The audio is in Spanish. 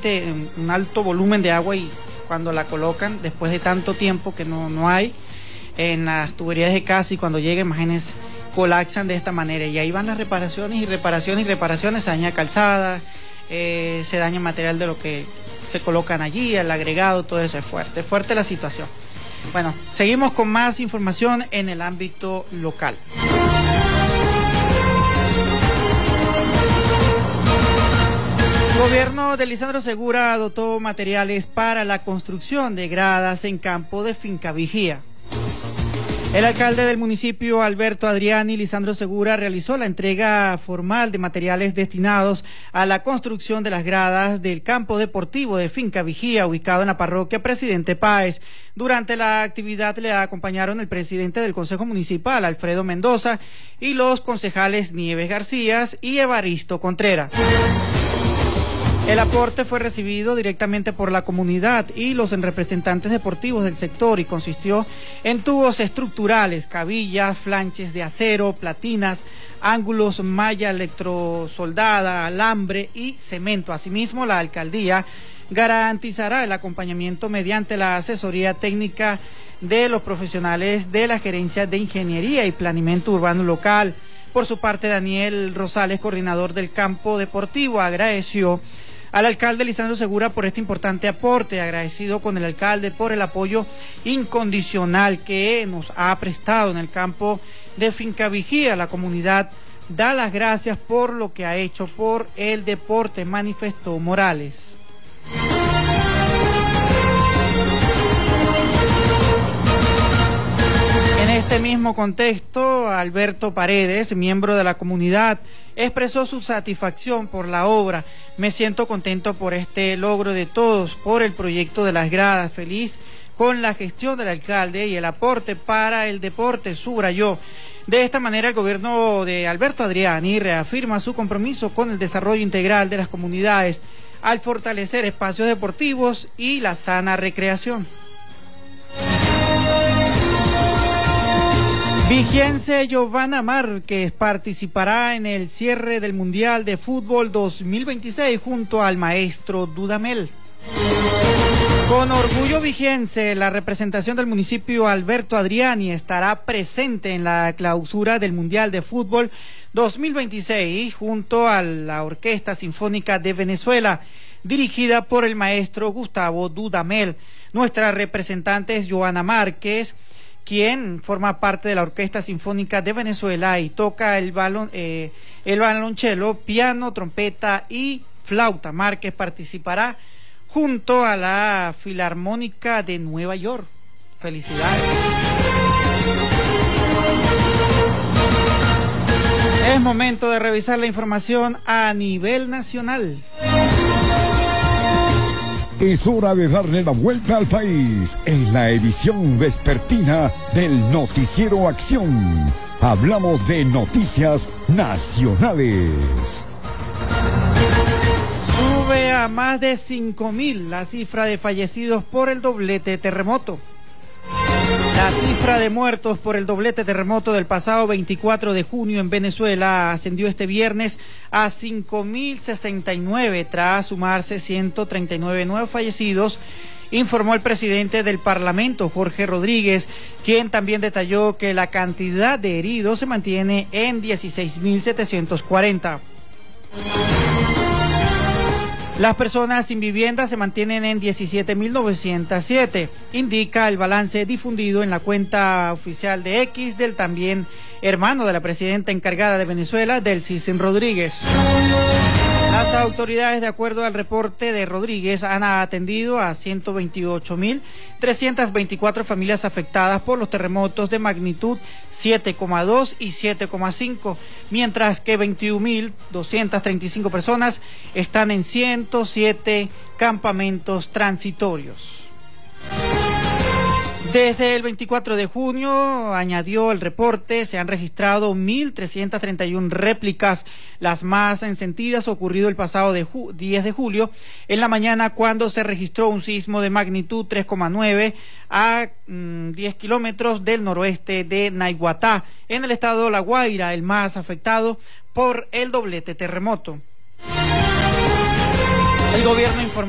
realmente un alto volumen de agua, y cuando la colocan, después de tanto tiempo que no hay en las tuberías de casa, y cuando llega, imagínense, colapsan de esta manera, y ahí van las reparaciones y reparaciones y reparaciones, se daña calzada, se daña material de lo que se colocan allí, el agregado, todo eso es fuerte la situación. Bueno, seguimos con más información en el ámbito local. El gobierno de Lisandro Segura dotó materiales para la construcción de gradas en campo de Finca Vigía. El alcalde del municipio, Alberto Adriani Lisandro Segura, realizó la entrega formal de materiales destinados a la construcción de las gradas del campo deportivo de Finca Vigía, ubicado en la parroquia Presidente Páez. Durante la actividad le acompañaron el presidente del Consejo Municipal, Alfredo Mendoza, y los concejales Nieves García y Evaristo Contreras. El aporte fue recibido directamente por la comunidad y los representantes deportivos del sector, y consistió en tubos estructurales, cabillas, flanches de acero, platinas, ángulos, malla electrosoldada, alambre y cemento. Asimismo, la alcaldía garantizará el acompañamiento mediante la asesoría técnica de los profesionales de la Gerencia de Ingeniería y Planeamiento Urbano Local. Por su parte, Daniel Rosales, coordinador del campo deportivo, agradeció al alcalde Lisandro Segura por este importante aporte, agradecido con el alcalde por el apoyo incondicional que nos ha prestado en el campo de Finca Vigía. La comunidad da las gracias por lo que ha hecho por el deporte, manifestó Morales. En este mismo contexto, Alberto Paredes, miembro de la comunidad, expresó su satisfacción por la obra. Me siento contento por este logro de todos, por el proyecto de las gradas, feliz con la gestión del alcalde y el aporte para el deporte, subrayó. De esta manera, el gobierno de Alberto Adriani reafirma su compromiso con el desarrollo integral de las comunidades al fortalecer espacios deportivos y la sana recreación. Vigiense Giovanna Márquez participará en el cierre del Mundial de Fútbol 2026 junto al maestro Dudamel. Con orgullo vigiense, la representación del municipio Alberto Adriani estará presente en la clausura del Mundial de Fútbol 2026 junto a la Orquesta Sinfónica de Venezuela, dirigida por el maestro Gustavo Dudamel. Nuestra representante es Giovanna Márquez, quien forma parte de la Orquesta Sinfónica de Venezuela y toca el violonchelo, piano, trompeta y flauta. Márquez participará junto a la Filarmónica de Nueva York. Felicidades. Es momento de revisar la información a nivel nacional. Es hora de darle la vuelta al país en la edición vespertina del Noticiero Acción. Hablamos de noticias nacionales. Sube a más de 5.000 la cifra de fallecidos por el doblete terremoto. La cifra de muertos por el doblete terremoto del pasado 24 de junio en Venezuela ascendió este viernes a 5.069 tras sumarse 139 nuevos fallecidos, informó el presidente del Parlamento, Jorge Rodríguez, quien también detalló que la cantidad de heridos se mantiene en 16.740. Las personas sin vivienda se mantienen en 17.907, indica el balance difundido en la cuenta oficial de X del también hermano de la presidenta encargada de Venezuela, Delcy Rodríguez. Las autoridades, de acuerdo al reporte de Rodríguez, han atendido a 128.324 familias afectadas por los terremotos de magnitud 7,2 y 7,5, mientras que 21.235 personas están en 107 campamentos transitorios. Desde el 24 de junio, añadió el reporte, se han registrado 1.331 réplicas, las más sentidas ocurrido el pasado 10 de julio, en la mañana, cuando se registró un sismo de magnitud 3,9 a 10 kilómetros del noroeste de Naiguatá, en el estado de La Guaira, el más afectado por el doblete terremoto. El gobierno informó